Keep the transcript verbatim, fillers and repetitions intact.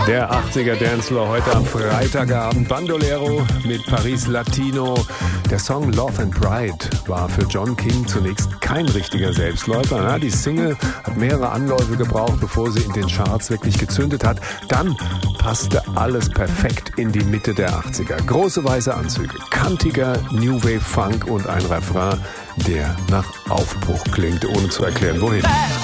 Der achtziger Dancefloor heute am Freitagabend. Bandolero mit Paris Latino. Der Song Love and Pride war für John King zunächst kein richtiger Selbstläufer. Ja, die Single hat mehrere Anläufe gebraucht, bevor sie in den Charts wirklich gezündet hat. Dann passte alles perfekt in die Mitte der achtziger. Große weiße Anzüge, kantiger New Wave Funk und ein Refrain, der nach Aufbruch klingt, ohne zu erklären, wohin.